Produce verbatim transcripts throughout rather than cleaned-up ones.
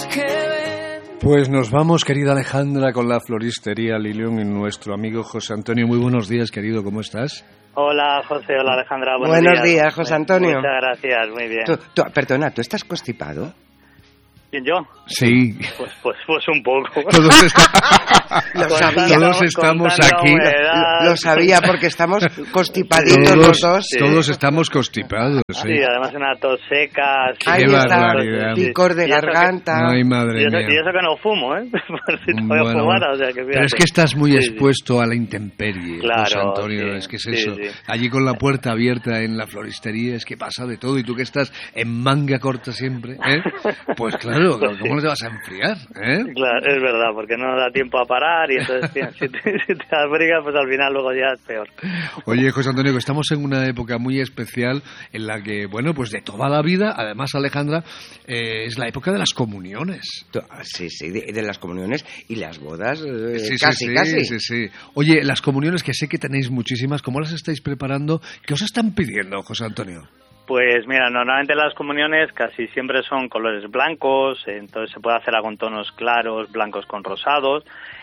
que ven. Pues nos vamos, querida Alejandra, con la floristería Lilium y nuestro amigo José Antonio. Muy buenos días, querido, ¿cómo estás? Hola, José, hola, Alejandra. Buenos, buenos días. días, José Antonio. Muchas gracias, muy bien. Tú, tú, perdona, ¿tú estás constipado? ¿Quién, yo? Sí. Pues, pues, pues un poco. Todos, está... lo sabía, todos estamos aquí. Humedad. Lo sabía porque estamos constipaditos todos, los dos. Sí. Todos estamos constipados. Sí, sí, además una tos seca. Qué Ahí barbaridad. Está, picor de garganta. Que... Ay, madre y eso, mía. Y eso que no fumo, ¿eh? Por si te voy bueno, a fumar, o sea, que pero es que estás muy sí, expuesto sí. a la intemperie, claro, José Antonio, sí, es que es sí, eso. Sí. Allí con la puerta abierta en la floristería es que pasa de todo y tú que estás en manga corta siempre, ¿eh? Pues claro, ¿cómo no te vas a enfriar? ¿eh? Claro, es verdad, porque no da tiempo a parar y entonces si te, si te abrigas, pues al final luego ya es peor. Oye, José Antonio, que estamos en una época muy especial en la que, bueno, pues de toda la vida, además, Alejandra, eh, es la época de las comuniones. Sí, sí, de, de las comuniones y las bodas, eh, sí, casi, sí, casi. Sí, sí. Oye, las comuniones, que sé que tenéis muchísimas, ¿cómo las estáis preparando? ¿Qué os están pidiendo, José Antonio? Pues mira, normalmente las comuniones casi siempre son colores blancos, entonces se puede hacer con tonos claros, blancos con rosados,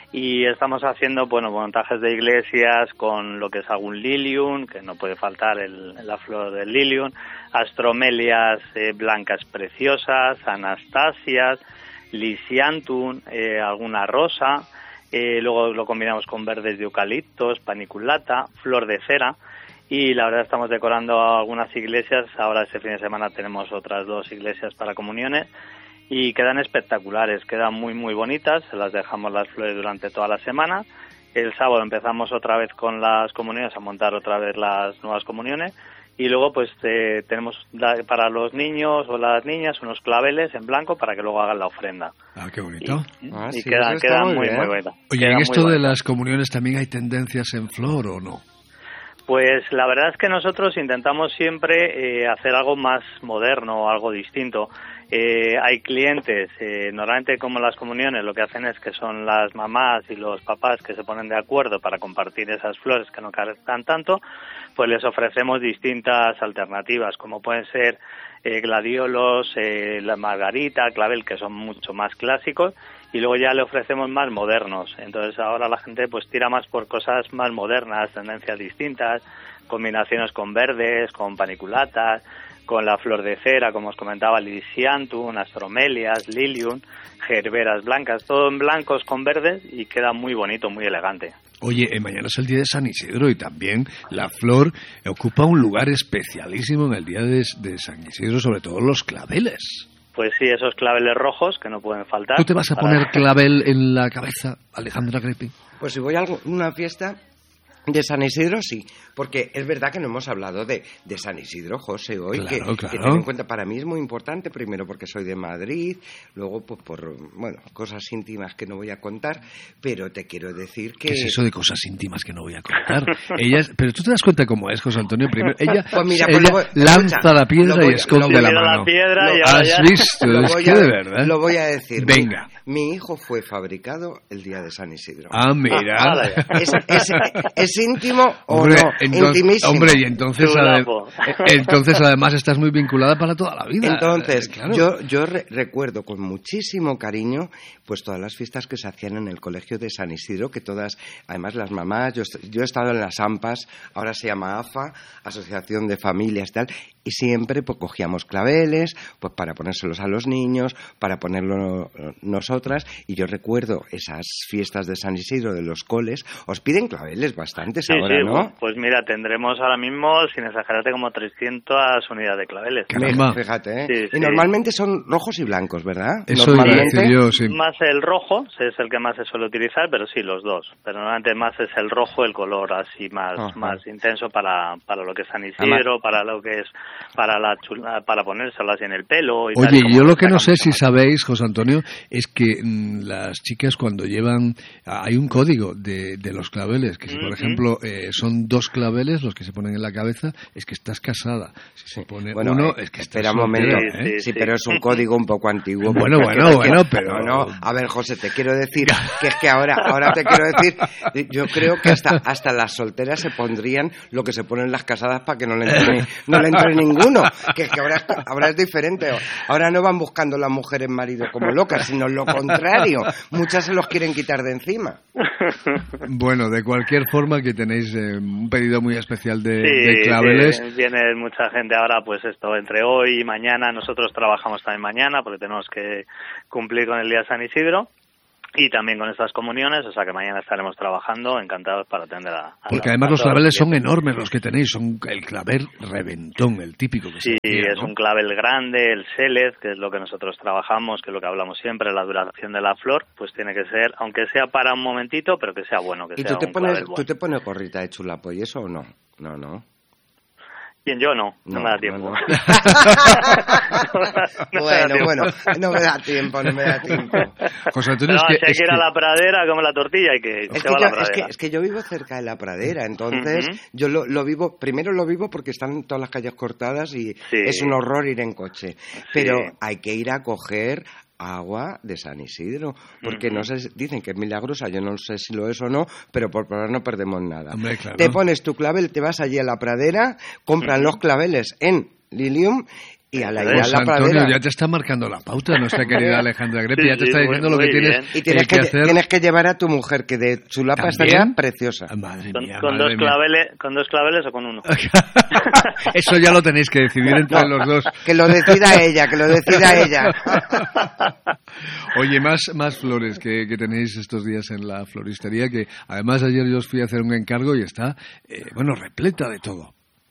y estamos haciendo, bueno, montajes de iglesias con lo que es algún lilium, que no puede faltar el, la flor del lilium, astromelias eh, blancas preciosas, anastasias, lisiantum, eh, alguna rosa, eh, luego lo combinamos con verdes de eucaliptos, paniculata, flor de cera. Y la verdad estamos decorando algunas iglesias, ahora este fin de semana tenemos otras dos iglesias para comuniones y quedan espectaculares, quedan muy muy bonitas, se las dejamos las flores durante toda la semana. El sábado empezamos otra vez con las comuniones, a montar otra vez las nuevas comuniones y luego pues eh, tenemos para los niños o las niñas unos claveles en blanco para que luego hagan la ofrenda. Ah, qué bonito. Y, ah, y sí, quedan, quedan muy, muy muy bonitas. Oye, quedan ¿en esto muy de bonitas. las comuniones también hay tendencias en flor o no? Pues la verdad es que nosotros intentamos siempre eh, hacer algo más moderno, algo distinto. Eh, hay clientes, eh, normalmente como las comuniones lo que hacen es que son las mamás y los papás que se ponen de acuerdo para compartir esas flores que no carezcan tanto, pues les ofrecemos distintas alternativas, como pueden ser eh, gladiolos, eh, la margarita, clavel, que son mucho más clásicos, y luego ya le ofrecemos más modernos. Entonces ahora la gente pues tira más por cosas más modernas, tendencias distintas, combinaciones con verdes, con paniculatas, con la flor de cera, como os comentaba, lisiantum, astromelias, lilium, gerberas blancas, todo en blancos con verdes y queda muy bonito, muy elegante. Oye, eh, mañana es el día de San Isidro y también la flor ocupa un lugar especialísimo en el día de, de San Isidro, sobre todo los claveles. Pues sí, esos claveles rojos que no pueden faltar. ¿Tú te vas a para... poner clavel en la cabeza, Alejandra Crepi? Pues si voy a una fiesta de San Isidro, sí, porque es verdad que no hemos hablado de, de San Isidro, José, hoy, claro, que, claro. que ten en cuenta, para mí es muy importante, primero porque soy de Madrid, luego pues por, bueno, cosas íntimas que no voy a contar, pero te quiero decir que... ¿Qué es eso de cosas íntimas que no voy a contar? ella, pero tú te das cuenta cómo es, José Antonio, primero, ella, pues mira, ella pues voy, lanza escucha, la piedra voy, y esconde la mano. La piedra lo, y ¿Has ya... visto? Lo es voy que a, de verdad. Lo voy a decir. Venga. Mi, mi hijo fue fabricado el día de San Isidro. Ah, mira. Ah, ¿Es, es, es íntimo o hombre, no? Entonces, Intimísimo. hombre, y entonces, ade entonces además estás muy vinculada para toda la vida. Entonces, eh, claro. yo, yo re recuerdo con muchísimo cariño pues todas las fiestas que se hacían en el colegio de San Isidro, que todas, además las mamás, yo, yo he estado en las AMPAs, ahora se llama A F A, Asociación de Familias y tal, y siempre pues cogíamos claveles pues para ponérselos a los niños, para ponerlo nosotras, y yo recuerdo esas fiestas de San Isidro de los coles, os piden claveles bastantes sí, ahora, sí, ¿no? Pues mira, tendremos ahora mismo, sin exagerarte, como trescientas unidades de claveles. Caramba. Fíjate, ¿eh? Sí, y sí. normalmente son rojos y blancos, ¿verdad? Eso iba a decir yo, sí. Más el rojo, es el que más se suele utilizar, pero sí, los dos. Pero normalmente más es el rojo, el color así más, más intenso para, para lo que es San Isidro, para lo que es para la chula, para ponérselo así en el pelo. Y Oye, tal, yo lo que no sé si sabéis, José Antonio, es que mmm, las chicas cuando llevan, hay un código de, de los claveles, que si por uh-huh. ejemplo eh, son dos claveles los que se ponen en la cabeza, es que estás casada. Si se pone bueno, uno, eh, es que espera estás un momento, soltera, ¿eh? sí, sí, sí, pero es un código un poco antiguo. Bueno, bueno, bueno, pero... No, no, a ver, José, te quiero decir que es que ahora, ahora te quiero decir, yo creo que hasta, hasta las solteras se pondrían lo que se ponen las casadas para que no le entre, no le entre ninguno. Que, que ahora, ahora es diferente. Ahora no van buscando las mujeres marido como locas, sino lo contrario. Muchas se los quieren quitar de encima. Bueno, de cualquier forma que tenéis eh, un pedido muy especial de, sí, de claveles. Sí, viene mucha gente ahora, pues esto, entre hoy y mañana. Nosotros trabajamos también mañana porque tenemos que cumplir con el día de San Isidro. Y también con estas comuniones, o sea que mañana estaremos trabajando, encantados para atender a... a Porque la, además a los claveles los son enormes los que tenéis, son el clavel reventón, el típico que Sí, se decía, es ¿no? un clavel grande, el Selez, que es lo que nosotros trabajamos, que es lo que hablamos siempre, la duración de la flor, pues tiene que ser, aunque sea para un momentito, pero que sea bueno, que ¿Y sea tú te, un pones, clavel bueno. tú te pones gorrita de chulapo y eso o no? No, no. Bien, yo no, no, No, me da no, tiempo. no. No me da Bueno, tiempo. bueno, no me da tiempo, no me da tiempo. José Antonio, No, es que, si hay es que ir a que- la pradera, come la tortilla y que Es se que, va a yo, la es, que, pradera. es que yo vivo cerca de la pradera, entonces Ujú. yo lo, lo vivo, primero lo vivo porque están todas las calles cortadas y Sí. es un horror ir en coche, pero hay que ir a coger agua de San Isidro, porque Ujú. no sé, dicen que es milagrosa, yo no sé si lo es o no, pero por probar no perdemos nada. Hombre, claro. Te pones tu clavel, te vas allí a la pradera, compran Ujú. los claveles en Lilium y a la, y a José la Antonio, pradera. ya te está marcando la pauta nuestra querida Alejandra Grepi, Sí, ya te sí, está muy- diciendo lo muy que tienes, bien. Y tienes eh, que, que hacer. tienes que llevar a tu mujer, que de chulapa ¿También? estaría preciosa. Madre Con, mía, con madre dos mía. claveles, ¿Con dos claveles o con uno? Eso ya lo tenéis que decidir entre los dos. Que lo decida ella, que lo decida ella. Oye, más, más flores que, que tenéis estos días en la floristería, que además ayer yo os fui a hacer un encargo y está, eh, bueno, repleta de todo.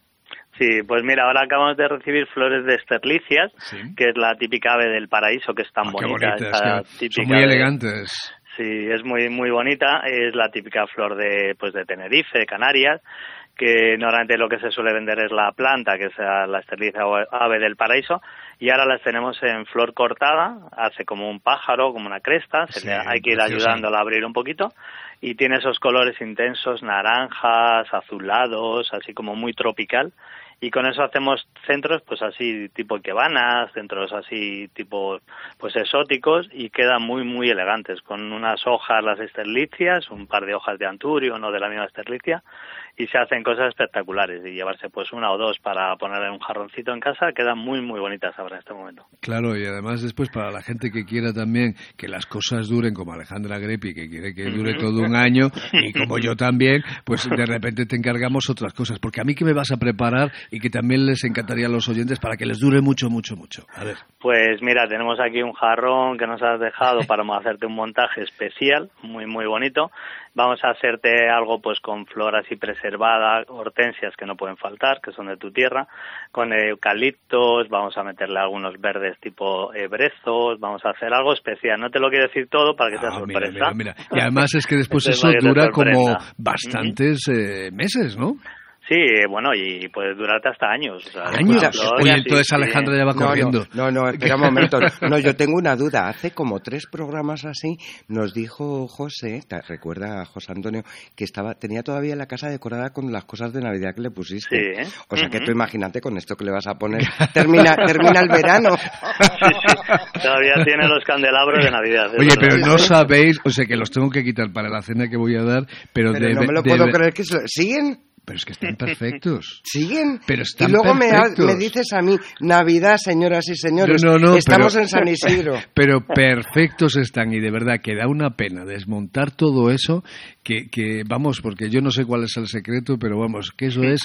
Sí, pues mira, ahora acabamos de recibir flores de esterlicias, Sí. que es la típica ave del paraíso, que es tan Ah, qué bonita. bonitas, esta que son típica muy ave. elegantes. Sí, es muy muy bonita, es la típica flor de pues de Tenerife, de Canarias, que normalmente lo que se suele vender es la planta, que es la esterlicia o ave del paraíso, y ahora las tenemos en flor cortada, hace como un pájaro, como una cresta, se Sí, le, hay que ir preciosa. ayudándola a abrir un poquito, y tiene esos colores intensos, naranjas, azulados, así como muy tropical, y con eso hacemos centros pues así tipo ikebanas, centros así tipo pues exóticos y quedan muy muy elegantes con unas hojas las esterlicias, un par de hojas de anturio, no de la misma esterlicia y se hacen cosas espectaculares y llevarse pues una o dos para poner en un jarroncito en casa quedan muy muy bonitas ahora en este momento. Claro, y además después para la gente que quiera también que las cosas duren, como Alejandra Grepi, que quiere que dure todo un año, y como yo también, pues de repente te encargamos otras cosas, porque a mí que me vas a preparar y que también les encantaría a los oyentes para que les dure mucho, mucho, mucho. A ver. Pues mira, tenemos aquí un jarrón que nos has dejado para hacerte un montaje especial, muy muy bonito. Vamos a hacerte algo pues con flor así preservada, hortensias que no pueden faltar, que son de tu tierra, con eucaliptos, vamos a meterle algunos verdes tipo eh, brezos, vamos a hacer algo especial. No te lo quiero decir todo para que sea Ah, sorpresa. mira, mira, mira. Y además es que después Entonces, eso para que te dura sorprenda. como bastantes eh, meses, ¿no? Sí, bueno, y puede durarte hasta años. O sea, ¿Años? una flor, Oye, sí, entonces sí. Alejandra ya va No, corriendo. No, no, no, espera un momento. No, yo tengo una duda. Hace como tres programas así nos dijo José, ¿te recuerda a José Antonio, que estaba tenía todavía la casa decorada con las cosas de Navidad que le pusiste? Sí, ¿eh? O sea que Ujú. tú imagínate con esto que le vas a poner. Termina, termina el verano. Sí, sí. Todavía tiene los candelabros de Navidad. es Oye, verdad. pero no sabéis, o sea que los tengo que quitar para la cena que voy a dar, pero, Pero de, no me lo de- puedo de- creer que se- siguen. Pero es que están perfectos. ¿Siguen? Pero están y luego me, ha- perfectos. me dices a mí, Navidad, señoras y señores, No, no, no, estamos pero- en San Isidro. Pero perfectos están y de verdad que da una pena desmontar todo eso que, que vamos, porque yo no sé cuál es el secreto, pero vamos, que eso es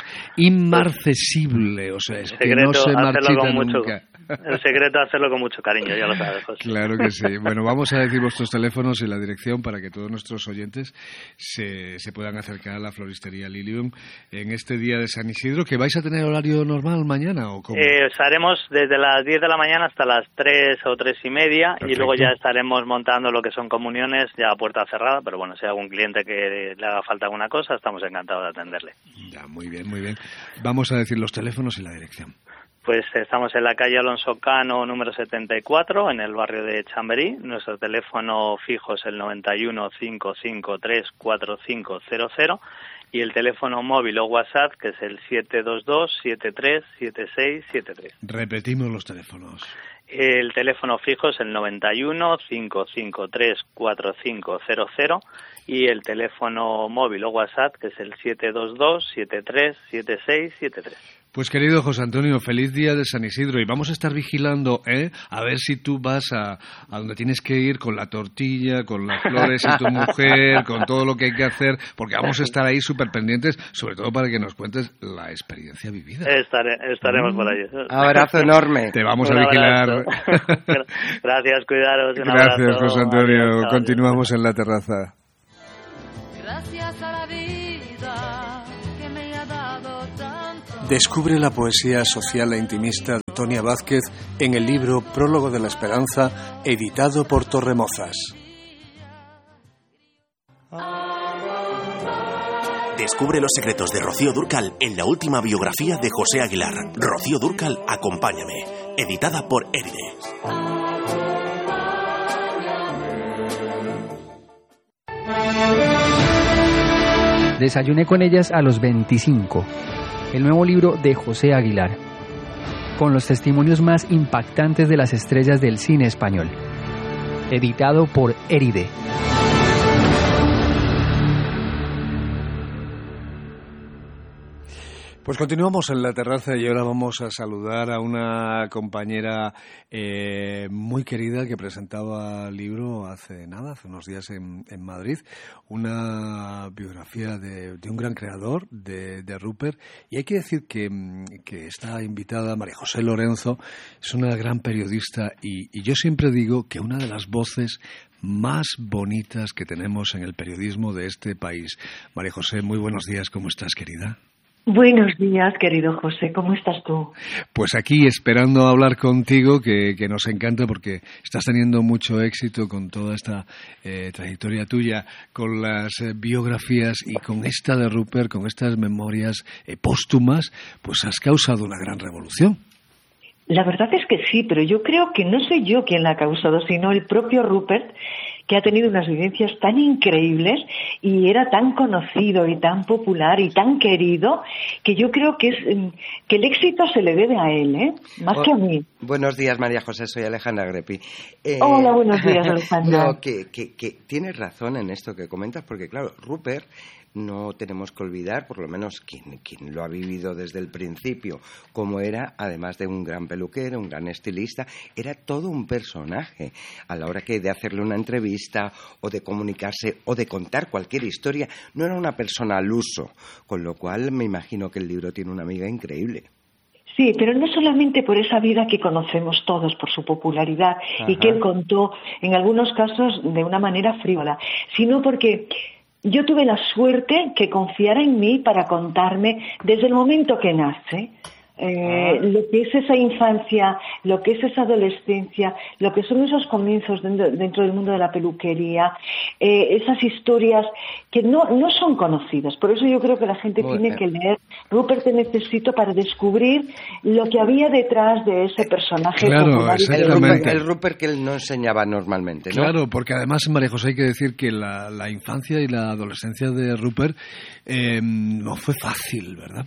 inmarcesible, o sea, es El que no secreto, se hacerlo marchita con mucho, nunca. el secreto es hacerlo con mucho cariño, ya lo sabes, José. Claro que sí. Bueno, vamos a decir vuestros teléfonos y la dirección para que todos nuestros oyentes se, se puedan acercar a la floristería Lilium en este día de San Isidro, que vais a tener horario normal mañana o cómo. Eh, estaremos desde las diez de la mañana hasta las tres o tres y media. Perfecto. Y luego ya estaremos montando lo que son comuniones ya a puerta cerrada, pero bueno, si hay algún cliente que le haga falta alguna cosa, estamos encantados de atenderle. Ya, muy bien, muy bien. Vamos a decir los teléfonos y la dirección. Pues estamos en la calle Alonso Cano, número setenta y cuatro, en el barrio de Chamberí. Nuestro teléfono fijo es el noventa y uno, cinco cinco tres, cuatro cinco cero cero y el teléfono móvil o WhatsApp, que es el siete dos dos, siete tres siete seis siete tres. Repetimos los teléfonos. El teléfono fijo es el noventa y uno, cinco cinco tres, cuatro cinco cero cero y el teléfono móvil o WhatsApp, que es el siete dos dos, siete tres siete seis siete tres. Pues querido José Antonio, feliz día de San Isidro y vamos a estar vigilando, ¿eh? A ver si tú vas a, a donde tienes que ir con la tortilla, con las flores y tu mujer, con todo lo que hay que hacer, porque vamos a estar ahí súper pendientes, sobre todo para que nos cuentes la experiencia vivida. Estare, estaremos mm. por ahí. Abrazo enorme. Te vamos Un a vigilar. Gracias, cuidaros. Un Gracias, abrazo. José Antonio. Adiós, Continuamos en la terraza. Gracias a la vida que me ha dado tanto. Descubre la poesía social e intimista de Antonia Vázquez en el libro Prólogo de la Esperanza, editado por Torremozas. Descubre los secretos de Rocío Dúrcal en la última biografía de José Aguilar. Rocío Dúrcal, Acompáñame, editada por Éride. Desayuné con ellas a los veinticinco. El nuevo libro de José Aguilar, con los testimonios más impactantes de las estrellas del cine español. Editado por Éride. Pues continuamos en la terraza y ahora vamos a saludar a una compañera eh, muy querida que presentaba el libro hace nada, hace unos días en, en Madrid, una biografía de, de un gran creador, de, de Rupert, y hay que decir que, que esta invitada, María José Lorenzo, es una gran periodista y, y yo siempre digo que una de las voces más bonitas que tenemos en el periodismo de este país. María José, muy buenos días, ¿cómo estás, querida? Buenos días, querido José, ¿cómo estás tú? Pues aquí esperando hablar contigo, que, que nos encanta porque estás teniendo mucho éxito con toda esta eh, trayectoria tuya, con las eh, biografías y con esta de Rupert, con estas memorias eh, póstumas, pues has causado una gran revolución. La verdad es que sí, pero yo creo que no soy yo quien la ha causado, sino el propio Rupert, que ha tenido unas vivencias tan increíbles y era tan conocido y tan popular y tan querido que yo creo que es que el éxito se le debe a él, ¿eh? Más oh, que a mí. Buenos días, María José, soy Alejandra Grepi. Eh, Hola, buenos días, Alejandra. No, que, que, que tienes razón en esto que comentas, porque claro, Rupert, no tenemos que olvidar, por lo menos quien, quien lo ha vivido desde el principio, como era, además de un gran peluquero, un gran estilista, era todo un personaje. A la hora que de hacerle una entrevista o de comunicarse o de contar cualquier historia, no era una persona al uso, con lo cual me imagino que el libro tiene una amiga increíble. Sí, pero no solamente por esa vida que conocemos todos, por su popularidad, Ajá. y que él contó en algunos casos de una manera frívola, sino porque yo tuve la suerte que confiara en mí para contarme desde el momento que nace eh, ah. lo que es esa infancia, lo que es esa adolescencia, lo que son esos comienzos dentro, dentro del mundo de la peluquería, eh, esas historias que no, no son conocidas. Por eso yo creo que la gente Muy tiene bien. que leer Rupert Te Necesito para descubrir lo que había detrás de ese personaje. Claro, exactamente. El, el Rupert que él no enseñaba normalmente, ¿no? Claro, porque además, María José, hay que decir que la, la infancia y la adolescencia de Rupert eh, no fue fácil, ¿verdad?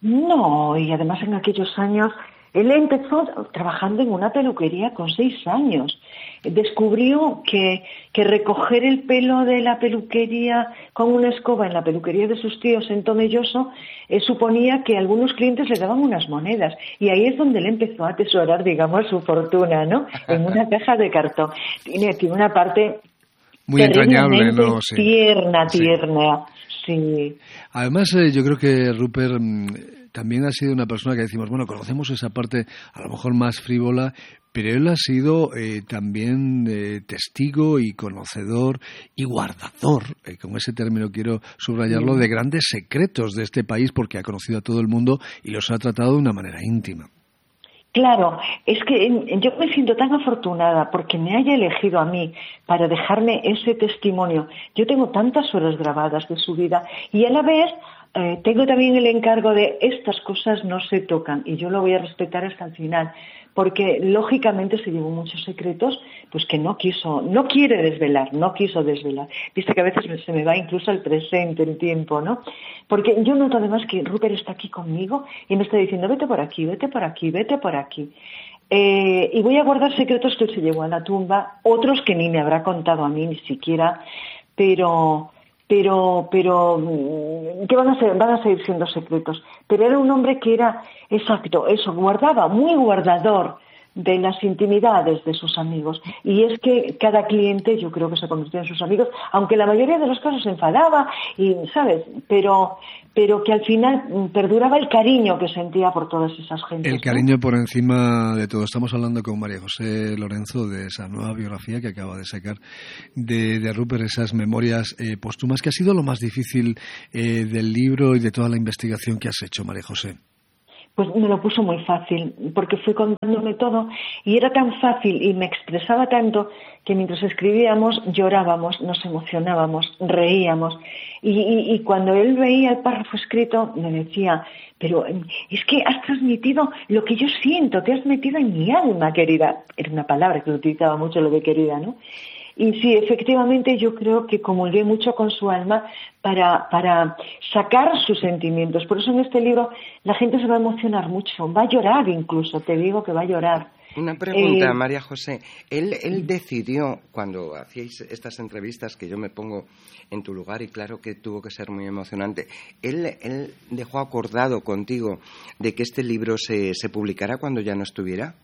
No, y además en aquellos años, él empezó trabajando en una peluquería con seis años. Descubrió que, que recoger el pelo de la peluquería con una escoba en la peluquería de sus tíos en Tomelloso eh, suponía que algunos clientes le daban unas monedas. Y ahí es donde él empezó a atesorar, digamos, su fortuna, ¿no? En una caja de cartón. Tiene, tiene una parte muy entrañable, ¿no? Sí. Tierna, tierna. Sí. Sí. Además, eh, yo creo que Rupert mmm, también ha sido una persona que decimos, bueno, conocemos esa parte a lo mejor más frívola, pero él ha sido eh, también eh, testigo y conocedor y guardador, eh, con ese término quiero subrayarlo, de grandes secretos de este país porque ha conocido a todo el mundo y los ha tratado de una manera íntima. Claro, es que yo me siento tan afortunada porque me haya elegido a mí para dejarme ese testimonio. Yo tengo tantas horas grabadas de su vida y a la vez eh, tengo también el encargo de estas cosas no se tocan y yo lo voy a respetar hasta el final. Porque lógicamente se llevó muchos secretos pues que no quiso, no quiere desvelar, no quiso desvelar. Viste que a veces se me va incluso al presente el tiempo, ¿no? Porque yo noto además que Rupert está aquí conmigo y me está diciendo vete por aquí, vete por aquí, vete por aquí. Eh, y voy a guardar secretos que él se llevó a la tumba, otros que ni me habrá contado a mí ni siquiera, pero pero pero que van a ser, van a seguir siendo secretos. Pero era un hombre que era, exacto, eso, guardaba, muy guardador de las intimidades de sus amigos. Y es que cada cliente yo creo que se convirtió en sus amigos, aunque la mayoría de los casos se enfadaba, y ¿sabes? Pero pero que al final perduraba el cariño que sentía por todas esas gentes. El cariño, ¿no?, por encima de todo. Estamos hablando con María José Lorenzo de esa nueva biografía que acaba de sacar de, de Rupert, esas memorias eh, póstumas, que ha sido lo más difícil eh, del libro y de toda la investigación que has hecho, María José. Pues me lo puso muy fácil, porque fui contándome todo y era tan fácil y me expresaba tanto que mientras escribíamos llorábamos, nos emocionábamos, reíamos. Y, y, y cuando él veía el párrafo escrito me decía, pero es que has transmitido lo que yo siento, te has metido en mi alma, querida. Era una palabra que utilizaba mucho, lo de querida, ¿no? Y sí, efectivamente yo creo que comulgué mucho con su alma para, para sacar sus sentimientos. Por eso en este libro la gente se va a emocionar mucho, va a llorar incluso, te digo que va a llorar. Una pregunta, eh, María José. Él, él decidió, cuando hacíais estas entrevistas, que yo me pongo en tu lugar y claro que tuvo que ser muy emocionante, él, él dejó acordado contigo de que este libro se, se publicara cuando ya no estuviera.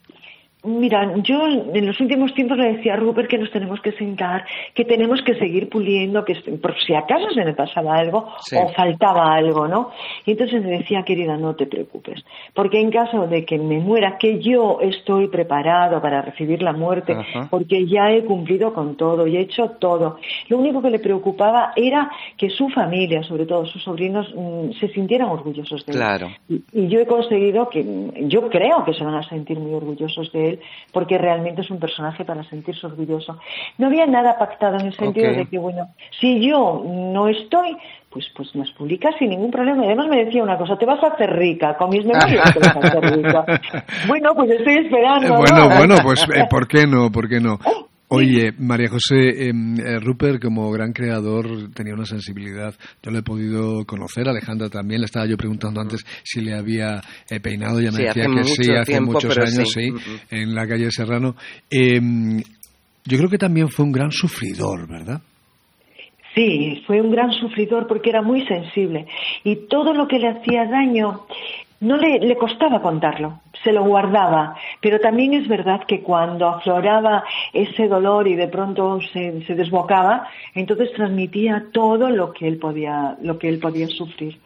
Mira, yo en los últimos tiempos le decía a Rupert que nos tenemos que sentar, que tenemos que seguir puliendo, que por si acaso se me pasaba algo, sí, o faltaba algo, ¿no? Y entonces me decía, querida, no te preocupes, porque en caso de que me muera, que yo estoy preparado para recibir la muerte, ajá, porque ya he cumplido con todo y he hecho todo. Lo único que le preocupaba era que su familia, sobre todo sus sobrinos, mmm, se sintieran orgullosos de él. Claro. Y, y yo he conseguido que, yo creo que se van a sentir muy orgullosos de él, porque realmente es un personaje para sentirse orgulloso. No había nada pactado en el sentido okay. de que, bueno, si yo no estoy, pues pues nos publicas sin ningún problema. Y además me decía una cosa, te vas a hacer rica, con mis memorias te vas a hacer rica. Bueno, pues estoy esperando. Bueno, ¿no? bueno, pues eh, ¿por qué no? ¿Por qué no? Oye, María José, eh, Rupert como gran creador tenía una sensibilidad, yo lo he podido conocer, Alejandra también, le estaba yo preguntando antes si le había eh, peinado, ya me sí, decía que sí, hace tiempo, muchos años, sí, sí uh-huh. en la calle Serrano. Eh, yo creo que también fue un gran sufridor, ¿verdad? Sí, fue un gran sufridor porque era muy sensible y todo lo que le hacía daño no le, le costaba contarlo, se lo guardaba, pero también es verdad que cuando afloraba ese dolor y de pronto se, se desbocaba, entonces transmitía todo lo que él podía, lo que él podía sufrir.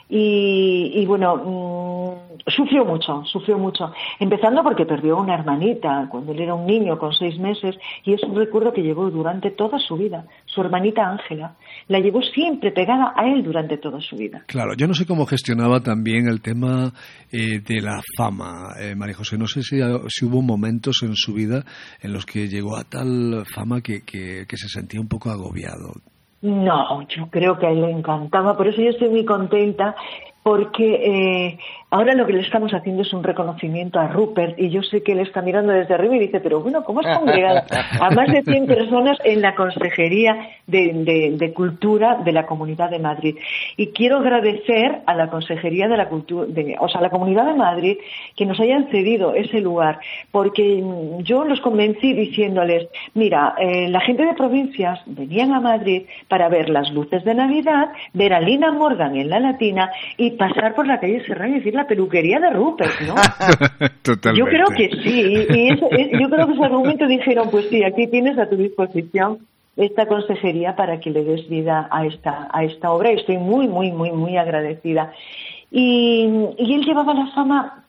Y, y bueno, mmm, sufrió mucho, sufrió mucho, empezando porque perdió una hermanita cuando él era un niño con seis meses y es un recuerdo que llevó durante toda su vida. Su hermanita Ángela la llevó siempre pegada a él durante toda su vida. Claro, yo no sé cómo gestionaba también el tema eh, de la fama, eh, María José, no sé si, si hubo momentos en su vida en los que llegó a tal fama que, que, que se sentía un poco agobiado. No, yo creo que a él le encantaba, por eso yo estoy muy contenta, porque eh, ahora lo que le estamos haciendo es un reconocimiento a Rupert y yo sé que él está mirando desde arriba y dice, pero bueno, ¿cómo has congregado a más de cien personas en la Consejería de, de, de Cultura de la Comunidad de Madrid? Y quiero agradecer a la Consejería de la Cultura, de, o sea, a la Comunidad de Madrid que nos hayan cedido ese lugar, porque yo los convencí diciéndoles, mira, eh, la gente de provincias venían a Madrid para ver las luces de Navidad, ver a Lina Morgan en la Latina y pasar por la calle Serrano y decir la peluquería de Rupert, ¿no? Totalmente. Yo creo que sí, y, y eso, es, yo creo que ese argumento dijeron, pues sí, aquí tienes a tu disposición esta consejería para que le des vida a esta a esta obra y estoy muy, muy, muy, muy agradecida. Y, y él llevaba la fama.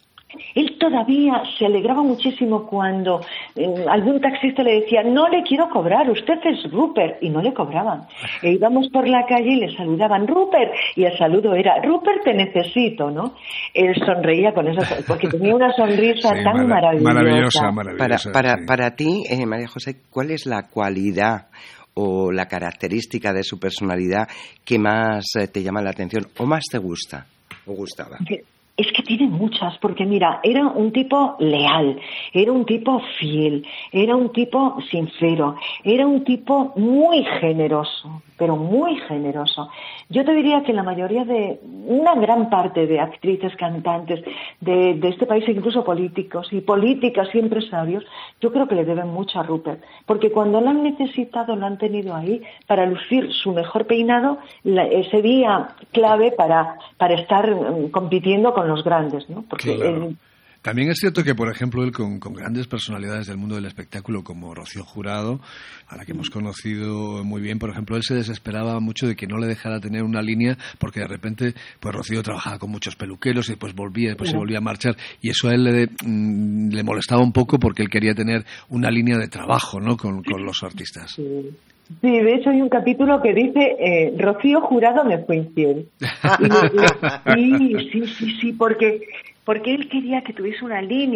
Él todavía se alegraba muchísimo cuando eh, algún taxista le decía, no le quiero cobrar, usted es Rupert, y no le cobraban. E íbamos por la calle y le saludaban, Rupert, y el saludo era, Rupert, te necesito, ¿no? Él sonreía con esa, porque tenía una sonrisa sí, tan mara- maravillosa. Maravillosa, maravillosa. Para, para, sí. para ti, eh, María José, ¿cuál es la cualidad o la característica de su personalidad que más eh, te llama la atención o más te gusta o gustaba? Es que tiene muchas, porque mira, era un tipo leal, era un tipo fiel, era un tipo sincero, era un tipo muy generoso, pero muy generoso. Yo te diría que la mayoría de, una gran parte de actrices, cantantes de, de este país, incluso políticos y políticas y empresarios, yo creo que le deben mucho a Rupert, porque cuando lo han necesitado lo han tenido ahí para lucir su mejor peinado la, ese día clave para, para estar um, compitiendo con los grandes, ¿no? Porque claro. el, También es cierto que, por ejemplo, él con, con grandes personalidades del mundo del espectáculo como Rocío Jurado, a la que hemos conocido muy bien, por ejemplo, él se desesperaba mucho de que no le dejara tener una línea porque de repente, pues Rocío trabajaba con muchos peluqueros y después volvía, después se volvía a marchar y eso a él le, mm, le molestaba un poco porque él quería tener una línea de trabajo, ¿no? Con, con los artistas. Sí. Sí, de hecho hay un capítulo que dice eh, Rocío Jurado me fue infiel. Y, y, sí, sí, sí, sí, porque porque él quería que tuviese una línea.